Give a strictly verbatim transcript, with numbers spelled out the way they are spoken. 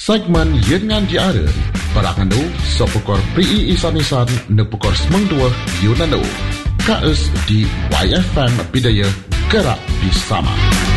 Segmen Yengan Diara Parakando Sopukor P I Isan-Isan Nepukor Semang Dua Yunano K S di Y F M Bidaya Gerak Bersama.